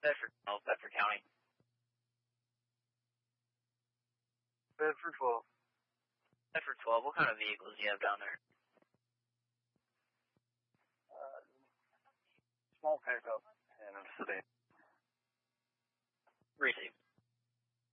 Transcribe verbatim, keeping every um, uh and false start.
Bedford, no, Bedford County. Bedford twelve. Bedford twelve, what kind of vehicles do you have down there? Uh, small pickup and a sedan.